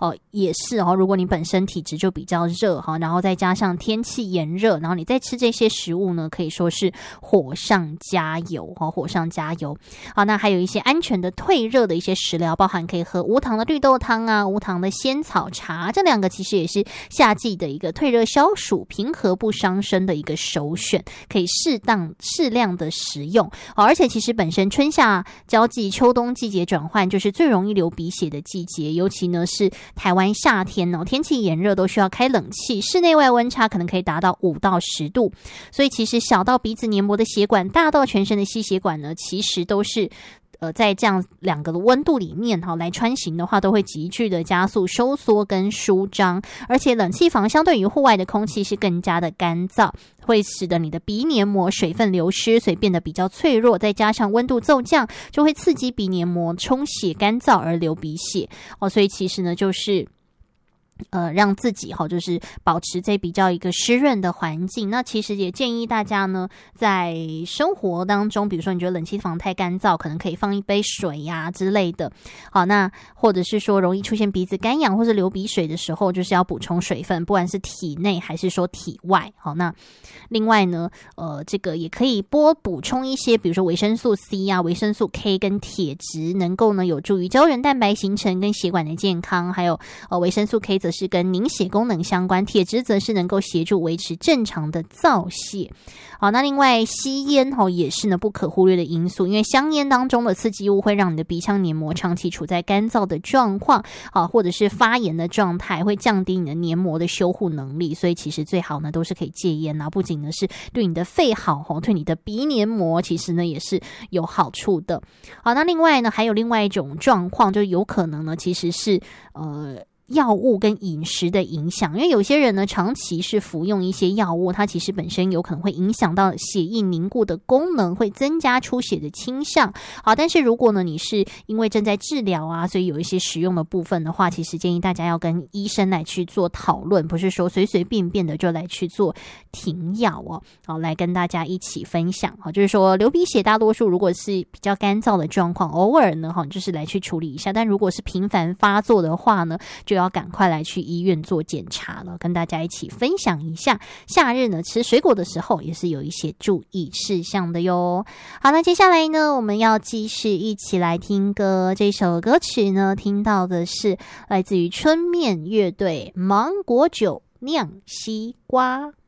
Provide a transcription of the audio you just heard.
也是如果你本身体质就比较热然后再加上天气炎热，然后你再吃这些食物呢，可以说是火上加油火上加油。好，那还有一些安全的退热的一些食疗，包含可以喝无糖的绿豆汤啊，无糖的仙草茶，这两个其实也是夏季的一个退热消暑、平和不伤身的一个首选，可以适量的食用。而且其实本身春夏交际、秋冬季节转换就是最容易流鼻血的季节，尤其呢是台湾夏天天气炎热都需要开冷气，室内外温差可能可以达到5到10度，所以其实小到鼻子黏膜的血管，大到全身的吸血管呢，其实都是在这样两个的温度里面来穿行的话，都会急剧的加速收缩跟舒张。而且冷气房相对于户外的空气是更加的干燥，会使得你的鼻黏膜水分流失，所以变得比较脆弱，再加上温度骤降，就会刺激鼻黏膜充血干燥而流鼻血所以其实呢就是让自己就是保持在比较一个湿润的环境。那其实也建议大家呢，在生活当中，比如说你觉得冷气房太干燥，可能可以放一杯水呀之类的。好，那或者是说容易出现鼻子干痒或是流鼻水的时候，就是要补充水分，不管是体内还是说体外。好，那另外呢，这个也可以补充一些，比如说维生素 C 啊、维生素 K 跟铁质，能够呢有助于胶原蛋白形成跟血管的健康，还有维生素 K 则是跟凝血功能相关，铁质则是能够协助维持正常的造血。好，那另外吸烟也是呢不可忽略的因素，因为香烟当中的刺激物会让你的鼻腔黏膜长期处在干燥的状况或者是发炎的状态，会降低你的黏膜的修护能力，所以其实最好呢都是可以戒烟不仅呢是对你的肺好对你的鼻黏膜其实呢也是有好处的。好，那另外呢还有另外一种状况，就有可能呢其实是药物跟饮食的影响，因为有些人呢长期是服用一些药物，它其实本身有可能会影响到血液凝固的功能，会增加出血的倾向。好，但是如果呢你是因为正在治疗所以有一些使用的部分的话，其实建议大家要跟医生来去做讨论，不是说随随便便的就来去做停药好，来跟大家一起分享就是说流鼻血大多数如果是比较干燥的状况，偶尔呢就是来去处理一下，但如果是频繁发作的话呢，就要赶快来去医院做检查了，跟大家一起分享一下夏日呢吃水果的时候也是有一些注意事项的哟。好，那接下来呢我们要继续一起来听歌，这首歌曲呢听到的是来自于春面乐队芒果酒酿西瓜。